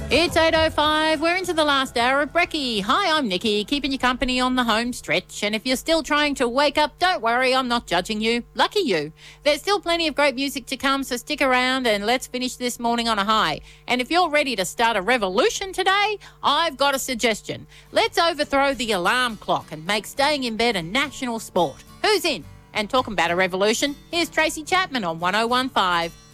It's 8:05. We're into the last hour of Brekkie. Hi, I'm Nikki, keeping you company on the home stretch. And if you're still trying to wake up, don't worry, I'm not judging you. Lucky you. There's still plenty of great music to come, so stick around and let's finish this morning on a high. And if you're ready to start a revolution today, I've got a suggestion. Let's overthrow the alarm clock and make staying in bed a national sport. Who's in? And talking about a revolution, here's Tracy Chapman on 1015.